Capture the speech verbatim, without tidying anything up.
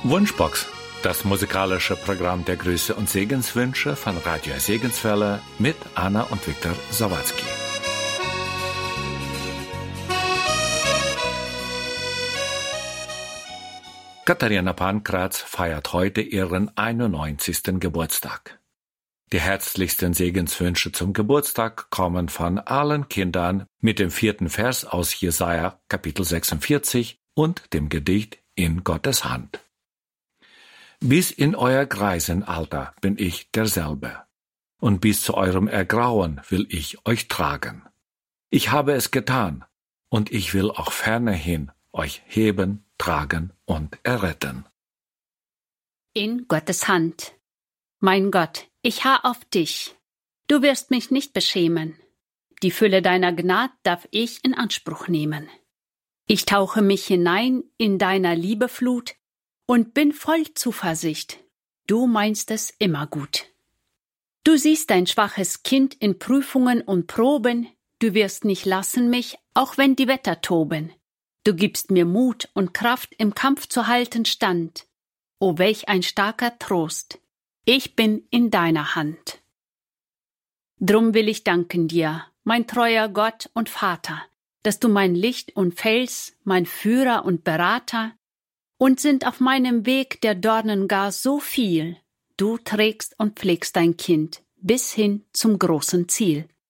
Wunschbox, das musikalische Programm der Grüße und Segenswünsche von Radio Segenswelle mit Anna und Viktor Sawatzki. Katharina Pankratz feiert heute ihren einundneunzigsten Geburtstag. Die herzlichsten Segenswünsche zum Geburtstag kommen von allen Kindern mit dem vierten Vers aus Jesaja Kapitel sechsundvierzig und dem Gedicht In Gottes Hand. Bis in euer Greisenalter bin ich derselbe, und bis zu eurem Ergrauen will ich euch tragen. Ich habe es getan, und ich will auch fernerhin euch heben, tragen und erretten. In Gottes Hand. Mein Gott, ich harr auf dich. Du wirst mich nicht beschämen. Die Fülle deiner Gnad darf ich in Anspruch nehmen. Ich tauche mich hinein in deiner Liebeflut und bin voll Zuversicht. Du meinst es immer gut. Du siehst dein schwaches Kind in Prüfungen und Proben. Du wirst nicht lassen mich, auch wenn die Wetter toben. Du gibst mir Mut und Kraft, im Kampf zu halten stand. O welch ein starker Trost! Ich bin in deiner Hand. Drum will ich danken dir, mein treuer Gott und Vater, dass du mein Licht und Fels, mein Führer und Berater, und sind auf meinem Weg der Dornen gar so viel. Du trägst und pflegst dein Kind bis hin zum großen Ziel.